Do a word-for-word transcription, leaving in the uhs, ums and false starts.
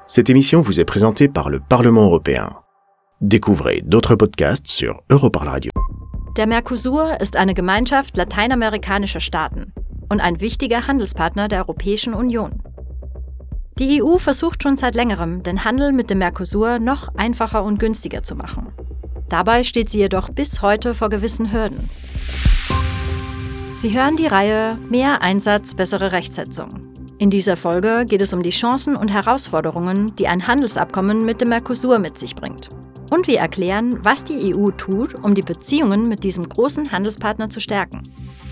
Cette émission vous est présentée par le Parlement européen. Découvrez d'autres podcasts sur Europarl Radio. Der Mercosur ist eine Gemeinschaft lateinamerikanischer Staaten und ein wichtiger Handelspartner der Europäischen Union. Die E U versucht schon seit längerem, den Handel mit dem Mercosur noch einfacher und günstiger zu machen. Dabei steht sie jedoch bis heute vor gewissen Hürden. Sie hören die Reihe Mehr Einsatz, bessere Rechtsetzung. In dieser Folge geht es um die Chancen und Herausforderungen, die ein Handelsabkommen mit dem Mercosur mit sich bringt. Und wir erklären, was die E U tut, um die Beziehungen mit diesem großen Handelspartner zu stärken.